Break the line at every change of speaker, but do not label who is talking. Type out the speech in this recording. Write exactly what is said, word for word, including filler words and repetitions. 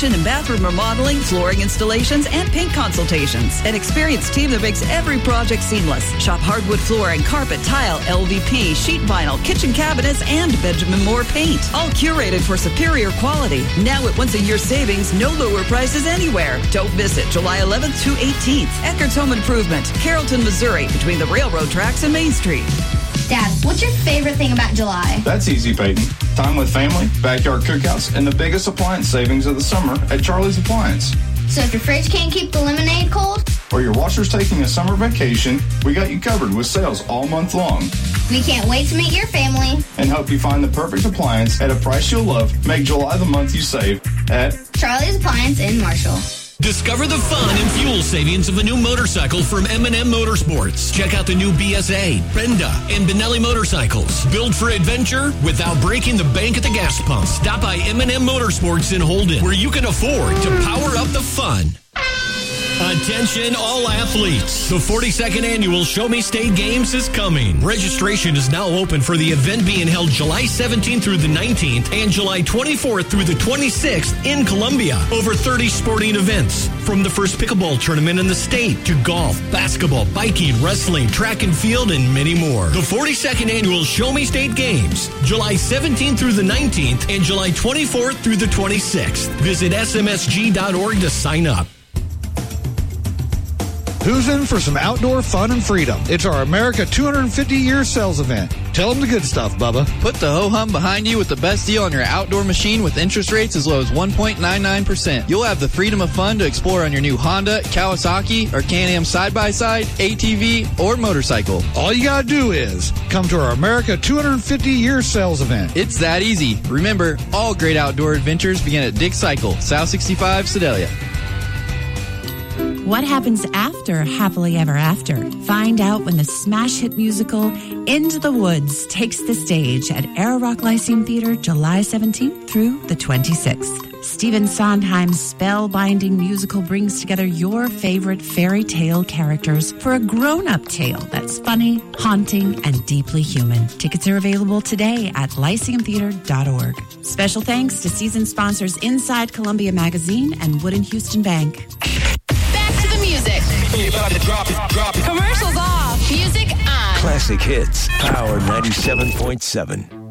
kitchen and bathroom remodeling, flooring installations, and paint consultations. An experienced team that makes every project seamless. Shop hardwood flooring, carpet, tile, L V P, sheet vinyl, kitchen cabinets, and Benjamin Moore paint. All curated for superior quality. Now at once-a-year savings, no lower prices anywhere. Don't miss it. July eleventh to eighteenth. Eckert's Home Improvement, Carrollton, Missouri, between the railroad tracks and Main Street.
Dad, what's your favorite thing about July?
That's easy, Peyton. Time with family, backyard cookouts, and the biggest appliance savings of the summer at Charlie's Appliance.
So if your fridge can't keep the lemonade cold,
or your washer's taking a summer vacation, we got you covered with sales all month long.
We can't wait to meet your family
and help you find the perfect appliance at a price you'll love. Make July the month you save at
Charlie's Appliance in Marshall.
Discover the fun and fuel savings of a new motorcycle from M and M Motorsports. Check out the new B S A, Brenda, and Benelli motorcycles. Built for adventure without breaking the bank at the gas pump. Stop by M and M Motorsports in Holden, where you can afford to power up the fun. Attention all athletes. The forty-second annual Show Me State Games is coming. Registration is now open for the event being held July seventeenth through the nineteenth and July twenty-fourth through the twenty-sixth in Columbia. Over thirty sporting events, from the first pickleball tournament in the state to golf, basketball, biking, wrestling, track and field, and many more. The forty-second annual Show Me State Games, July seventeenth through the nineteenth and July twenty-fourth through the twenty-sixth. Visit S M S G dot org to sign up.
Who's in for some outdoor fun and freedom? It's our America two hundred fifty year sales event. Tell them the good stuff, Bubba.
Put the ho-hum behind you with the best deal on your outdoor machine with interest rates as low as one point nine nine percent. You'll have the freedom of fun to explore on your new Honda, Kawasaki, or Can-Am side-by-side, A T V, or motorcycle.
All you gotta do is come to our America two hundred fifty year sales event.
It's that easy. Remember, all great outdoor adventures begin at Dick Cycle, South sixty-five, Sedalia.
What happens after Happily Ever After? Find out when the smash hit musical Into the Woods takes the stage at Air Rock Lyceum Theater July seventeenth through the twenty-sixth. Stephen Sondheim's spellbinding musical brings together your favorite fairy tale characters for a grown-up tale that's funny, haunting, and deeply human. Tickets are available today at lyceum theater dot org. Special thanks to season sponsors Inside Columbia Magazine and Wood and Houston Bank.
Music. Drop it, drop it. Commercials off. Music on.
Classic hits. Power ninety-seven point seven.